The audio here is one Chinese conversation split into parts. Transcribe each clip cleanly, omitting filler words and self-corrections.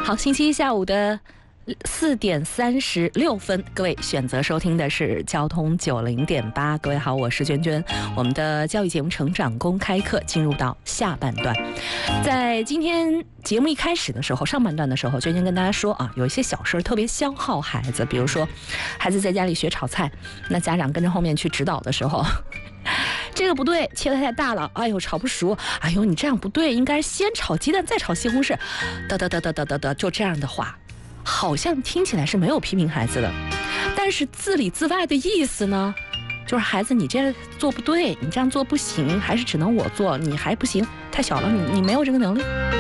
好，星期一下午的4点36分，各位选择收听的是交通90.8。各位好，我是娟娟。我们的教育节目《成长公开课》进入到下半段。在今天节目一开始的时候，上半段的时候，娟娟跟大家说啊，有一些小事特别消耗孩子，比如说孩子在家里学炒菜，那家长跟着后面去指导的时候。这个不对，切得太大了，哎呦炒不熟，哎呦你这样不对，应该先炒鸡蛋再炒西红柿，就这样的话，好像听起来是没有批评孩子的，但是自里自外的意思呢，就是孩子你这做不对，你这样做不行，还是只能我做，你还不行，太小了，你没有这个能力，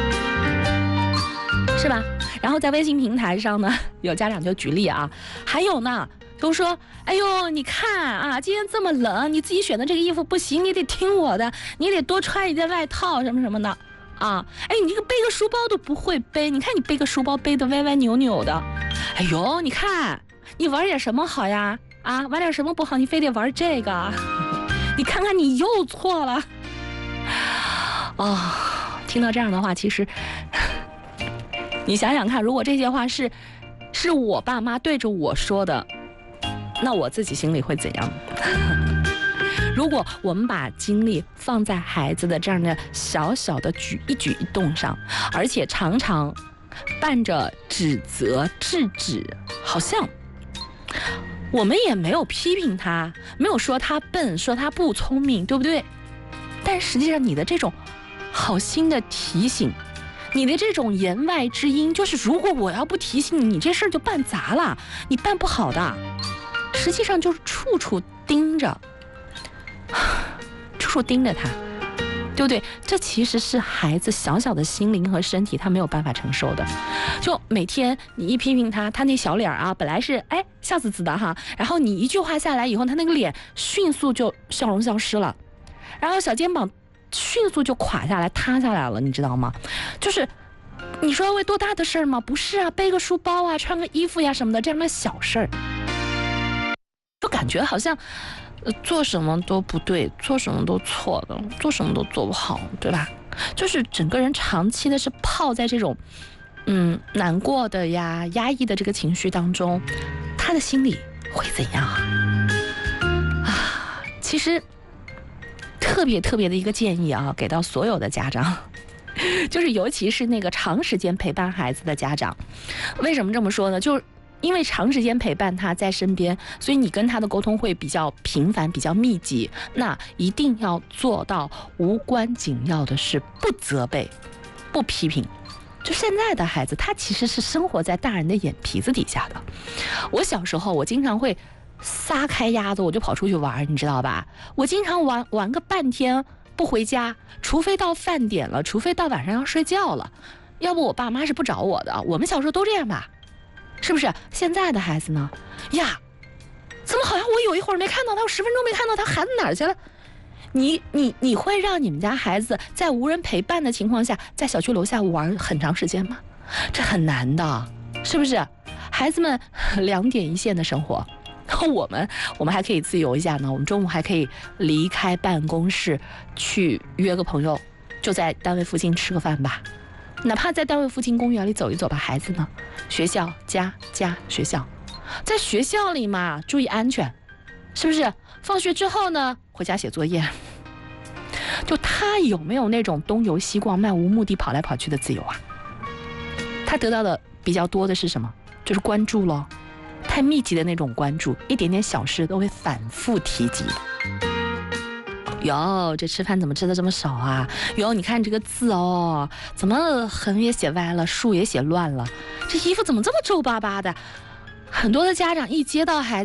是吧？然后在微信平台上呢，有家长就举例啊，还有呢。都说，哎呦，你看啊，今天这么冷，你自己选的这个衣服不行，你得听我的，你得多穿一件外套什么什么的，啊，哎，你这个背个书包都不会背，你看你背个书包背得歪歪扭扭的，哎呦，你看你玩点什么好呀？啊，玩点什么不好？你非得玩这个，你看看你又错了，哦，听到这样的话，其实你想想看，如果这些话是我爸妈对着我说的。那我自己心里会怎样？如果我们把精力放在孩子的这样的小小的一举一动上，而且常常伴着指责、制止，好像我们也没有批评他，没有说他笨，说他不聪明，对不对？但实际上你的这种好心的提醒，你的这种言外之音，就是如果我要不提醒你，你这事儿就办砸了，你办不好的。实际上就是处处盯着他，对不对？这其实是孩子小小的心灵和身体他没有办法承受的。就每天你一批评他，他那小脸啊，本来是笑滋滋的哈，然后你一句话下来以后，他那个脸迅速就笑容消失了，然后小肩膀迅速就垮下来塌下来了，你知道吗？就是你说为多大的事儿吗？不是啊，背个书包啊，穿个衣服呀什么的，这样的小事儿。就感觉好像做什么都不对，做什么都错的，做什么都做不好，对吧？就是整个人长期的是泡在这种难过的呀、压抑的这个情绪当中，他的心里会怎样啊？其实特别的一个建议啊，给到所有的家长，就是尤其是那个长时间陪伴孩子的家长。为什么这么说呢？就是因为长时间陪伴他在身边，所以你跟他的沟通会比较频繁、比较密集。那一定要做到无关紧要的事不责备、不批评。就现在的孩子，他其实是生活在大人的眼皮子底下的。我小时候，我经常会撒开鸭子，我就跑出去玩，你知道吧？我经常玩个半天不回家，除非到饭点了，除非到晚上要睡觉了，要不我爸妈是不找我的。我们小时候都这样吧。是不是现在的孩子呢？呀，怎么好像我有一会儿没看到他，我10分钟没看到他，孩子哪儿去了？你会让你们家孩子在无人陪伴的情况下，在小区楼下玩很长时间吗？这很难的，是不是？孩子们2点一线的生活，我们还可以自由一下呢。我们中午还可以离开办公室去约个朋友，就在单位附近吃个饭吧。哪怕在单位附近公园里走一走吧，孩子呢？学校家学校，在学校里嘛，注意安全，是不是？放学之后呢，回家写作业。就他有没有那种东游西逛、漫无目的跑来跑去的自由啊？他得到的比较多的是什么？就是关注咯，太密集的那种关注，一点点小事都会反复提及。哟，这吃饭怎么吃的这么少啊？哟，你看这个字哦，怎么横也写歪了，竖也写乱了？这衣服怎么这么皱巴巴的？很多的家长一接到孩子